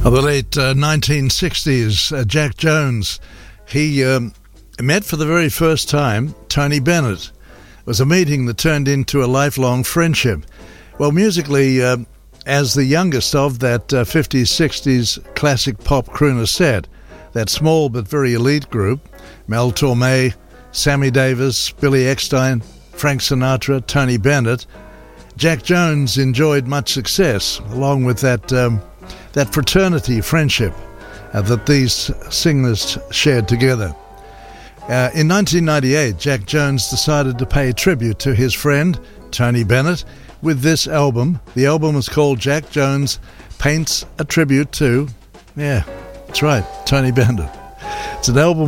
Of the late 1960s, Jack Jones, he met for the very first time Tony Bennett. It was a meeting that turned into a lifelong friendship. Well, musically, as the youngest of that 50s, 60s classic pop crooner set, that small but very elite group, Mel Torme, Sammy Davis, Billy Eckstine, Frank Sinatra, Tony Bennett, Jack Jones enjoyed much success, along with that fraternity friendship that these singers shared together. In 1998, Jack Jones decided to pay tribute to his friend, Tony Bennett, with this album. The album is called Jack Jones Paints a Tribute to, yeah, that's right, Tony Bennett. It's an album